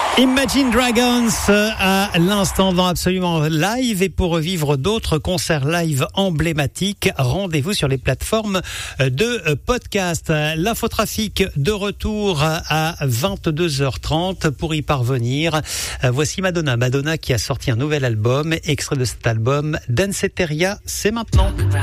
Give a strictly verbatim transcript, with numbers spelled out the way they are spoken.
Imagine Dragons à l'instant dans Absolument Live, et pour revivre d'autres concerts live emblématiques, rendez-vous sur les plateformes de podcast. L'infotrafic de retour à vingt-deux heures trente. Pour y parvenir, voici Madonna. Madonna qui a sorti un nouvel album, extrait de cet album, Danceteria, c'est maintenant.